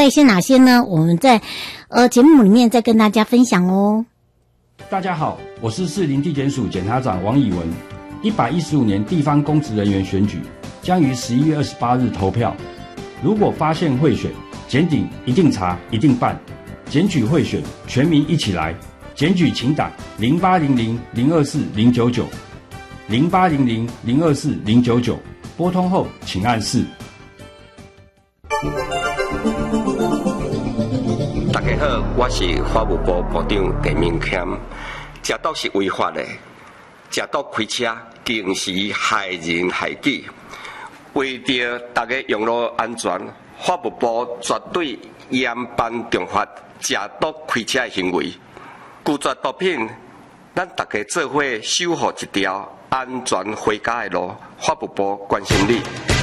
一些哪些呢？我们在节目里面再跟大家分享哦。 大家好，我是士林地检署检察长王以文。115年地方公职人员选举将于11月28日投票。如果发现贿选，检警一定查，一定办。检举贿选，全民一起来。检举请打0800-024-099 0800-024-099，拨通后请按4。 大家好，我是法务部部长陈明谦。食毒是违法的，食毒开车更是害人害己。为着大家用路安全，法务部绝对严办重罚食毒开车的行为。拒绝毒品，咱大家做伙守护一条安全回家的路。法务部关心你。